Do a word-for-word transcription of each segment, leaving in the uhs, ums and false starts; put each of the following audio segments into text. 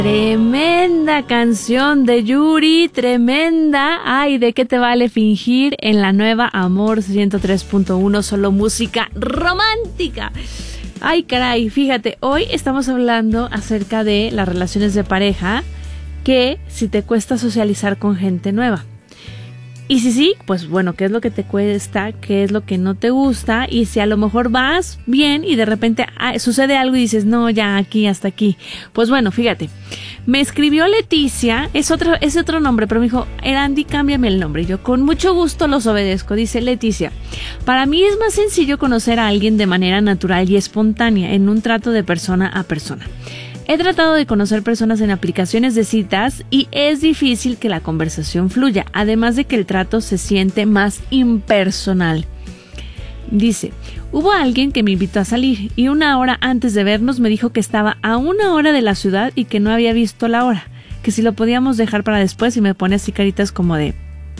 Tremenda canción de Yuri, tremenda. Ay, ¿de qué te vale fingir? En la nueva Amor ciento tres punto uno, solo música romántica. Ay, caray, fíjate, hoy estamos hablando acerca de las relaciones de pareja, que si te cuesta socializar con gente nueva. Y si sí, pues bueno, ¿qué es lo que te cuesta? ¿Qué es lo que no te gusta? Y si a lo mejor vas bien y de repente ah, sucede algo y dices, no, ya aquí, hasta aquí. Pues bueno, fíjate, me escribió Leticia, es otro, es otro nombre, pero me dijo, Erandi, cámbiame el nombre. Y yo con mucho gusto los obedezco. Dice Leticia, para mí es más sencillo conocer a alguien de manera natural y espontánea, en un trato de persona a persona. He tratado de conocer personas en aplicaciones de citas y es difícil que la conversación fluya, además de que el trato se siente más impersonal. Dice, hubo alguien que me invitó a salir y una hora antes de vernos me dijo que estaba a una hora de la ciudad y que no había visto la hora, que si lo podíamos dejar para después, y me pone así caritas como de,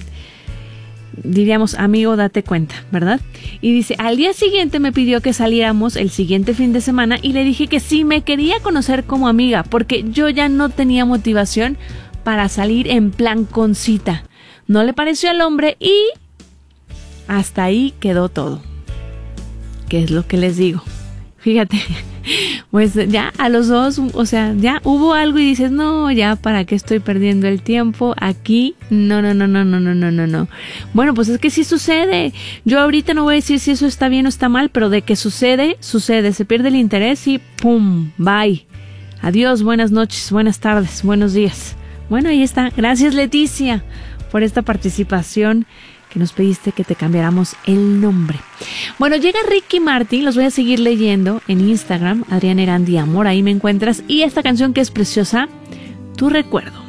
diríamos, amigo, date cuenta, ¿verdad? Y dice, al día siguiente me pidió que saliéramos el siguiente fin de semana y le dije que sí me quería conocer como amiga, porque yo ya no tenía motivación para salir en plan con cita. No le pareció al hombre y hasta ahí quedó todo. ¿Qué es lo que les digo? Fíjate, pues ya a los dos, o sea, ya hubo algo y dices, no, ya para qué estoy perdiendo el tiempo aquí, no, no, no, no, no, no, no, no, no. Bueno, pues es que sí sucede. Yo ahorita no voy a decir si eso está bien o está mal, pero de que sucede, sucede, se pierde el interés y pum, bye. Adiós, buenas noches, buenas tardes, buenos días. Bueno, ahí está. Gracias, Leticia, por esta participación, que nos pediste que te cambiáramos el nombre. Bueno, llega Ricky Martin, los voy a seguir leyendo en Instagram, Adrián Erandi Amor, ahí me encuentras. Y esta canción que es preciosa, Tu Recuerdo.